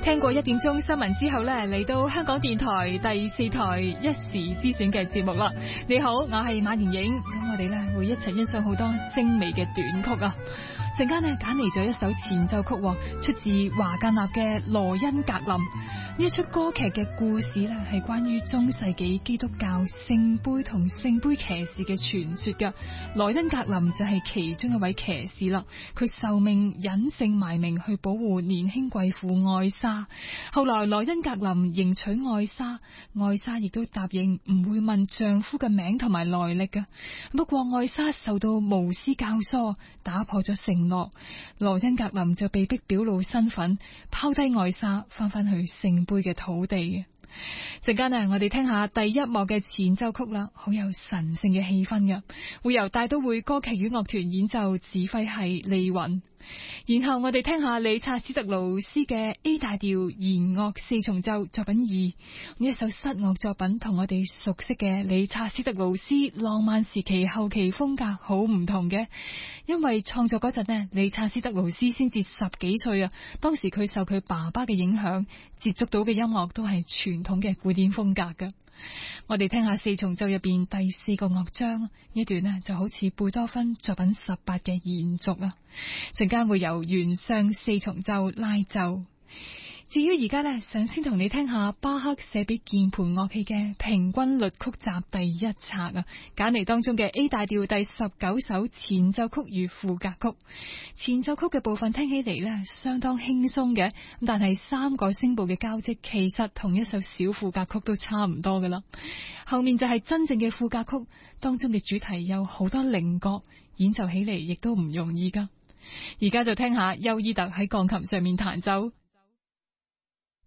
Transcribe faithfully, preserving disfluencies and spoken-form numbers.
聽過一點鐘新聞之後呢，嚟到香港電台第四台一時之選嘅節目啦。你好，我係馬妍影，咁我哋呢會一齊欣賞好多精美嘅短曲啊。陣間呢揀嚟咗一首前奏曲，出自華格納嘅《羅恩格林》。呢一出歌劇嘅故事呢，係關於中世紀基督教聖杯同聖杯騎士嘅傳說噶。羅恩格林就係其中一位騎士啦，佢受命隱姓埋名去保護年輕貴婦愛莎。後來羅恩格林迎娶愛莎，愛莎亦都答應唔會問丈夫嘅名同埋來歷噶。不過愛莎受到巫師教唆，打破咗承諾，羅恩格林就被逼表露身份，拋低愛莎，翻返去聖杯嘅土地嘅。陣間啊，我哋聽下第一幕嘅前奏曲啦，好有神聖嘅氣氛嘅，會由大都會歌劇院樂團演奏，指揮係利雲。然後我哋聽下理察斯特勞斯嘅 A 大調弦樂四重奏作品二，呢一首室樂作品同我哋熟悉嘅理察斯特勞斯浪漫時期後期風格好唔同嘅，因為創作嗰陣呢，理察斯特勞斯先至十幾歲啊，當時佢受佢爸爸嘅影響，接觸到嘅音樂都係傳統嘅古典風格㗎。我哋聽下四重奏入邊第四個樂章，呢段呢就好似貝多芬作品十八嘅延續啊。陣間會由原上四重奏拉奏。至於而家呢，想先同你聽下巴赫寫俾鍵盤樂器嘅平均律曲集第一冊啊，揀嚟當中嘅 A 大調第十九首前奏曲與賦格曲。前奏曲嘅部分聽起嚟呢相當輕鬆嘅，但係三個聲部嘅交織其實同一首小賦格曲都差唔多噶啦。後面就係真正嘅賦格曲，當中嘅主題有好多稜角，演奏起嚟亦都唔容易噶。而家就聽下邱伊特喺鋼琴上面彈奏。